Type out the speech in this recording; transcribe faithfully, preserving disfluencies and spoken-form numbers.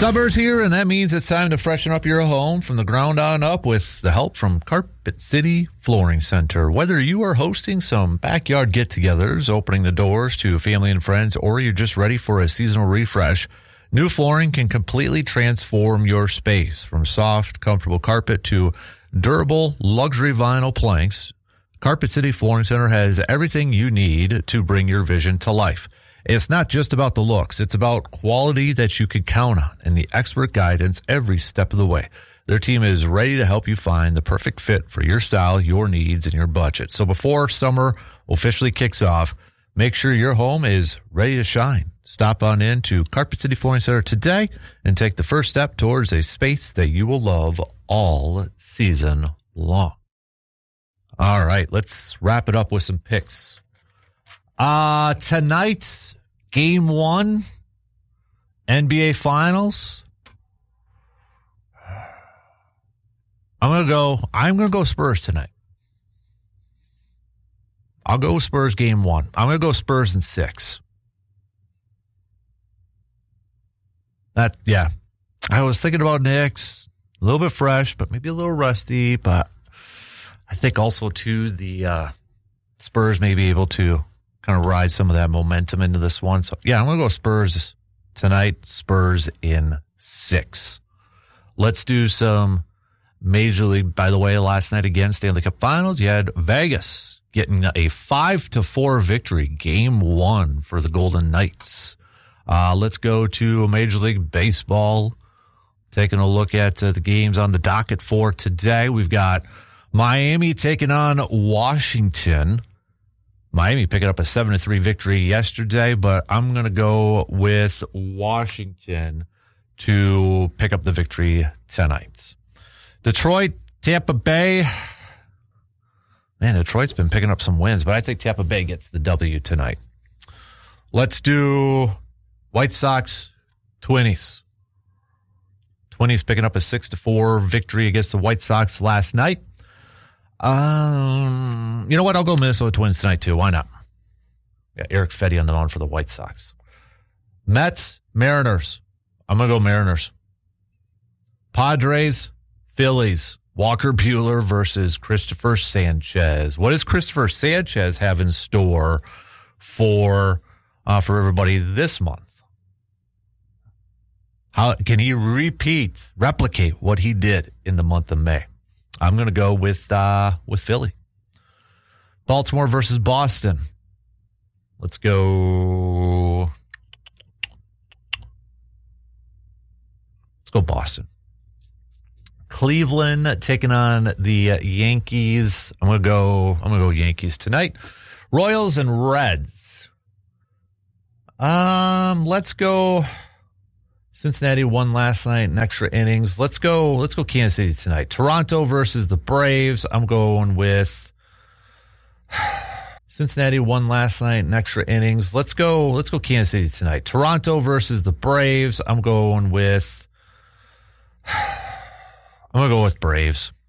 Summer's here, and that means it's time to freshen up your home from the ground on up with the help from Carpet City Flooring Center. Whether you are hosting some backyard get-togethers, opening the doors to family and friends, or you're just ready for a seasonal refresh, new flooring can completely transform your space. From soft, comfortable carpet to durable, luxury vinyl planks, Carpet City Flooring Center has everything you need to bring your vision to life. It's not just about the looks. It's about quality that you can count on and the expert guidance every step of the way. Their team is ready to help you find the perfect fit for your style, your needs, and your budget. So before summer officially kicks off, make sure your home is ready to shine. Stop on in to Carpet City Flooring Center today and take the first step towards a space that you will love all season long. All right, let's wrap it up with some picks. Uh, tonight, game one, N B A Finals. I'm going to go, I'm going to go Spurs tonight. I'll go Spurs game one. I'm going to go Spurs in six. That, yeah. I was thinking about Knicks, a little bit fresh, but maybe a little rusty, but I think also, too, the uh, Spurs may be able to kind of ride some of that momentum into this one. So, yeah, I'm going to go Spurs tonight. Spurs in six. Let's do some Major League. By the way, last night again, Stanley Cup Finals, you had Vegas getting a five to four victory, game one for the Golden Knights. Uh, let's go to Major League Baseball. Taking a look at uh, the games on the docket for today. We've got Miami taking on Washington. Miami picking up a seven to three victory yesterday, but I'm going to go with Washington to pick up the victory tonight. Detroit, Tampa Bay. Man, Detroit's been picking up some wins, but I think Tampa Bay gets the W tonight. Let's do White Sox, Twinnies. Twinnies picking up a six to four victory against the White Sox last night. Um, you know what? I'll go Minnesota Twins tonight, too. Why not? Got Eric Fedde on the mound for the White Sox. Mets, Mariners. I'm going to go Mariners. Padres, Phillies. Walker Buehler versus Christopher Sanchez. What does Christopher Sanchez have in store for uh, for everybody this month? How can he repeat, replicate what he did in the month of May? I'm going to go with uh, with Philly. Baltimore versus Boston. Let's go. Let's go Boston. Cleveland taking on the Yankees. I'm going to go. I'm going to go Yankees tonight. Royals and Reds. Um, let's go. Cincinnati won last night in extra innings. Let's go. Let's go Kansas City tonight. Toronto versus the Braves. I'm going with Cincinnati won last night in extra innings. Let's go. Let's go Kansas City tonight. Toronto versus the Braves. I'm going with. I'm gonna go with Braves.